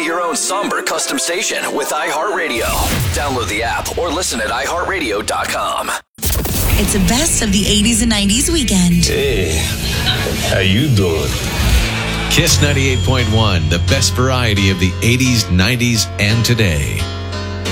your own somber custom station with iHeartRadio. Download the app or listen at iHeartRadio.com. It's the best of the 80s and 90s weekend. Hey, how you doing? Kiss 98.1, the best variety of the 80s, 90s, and today.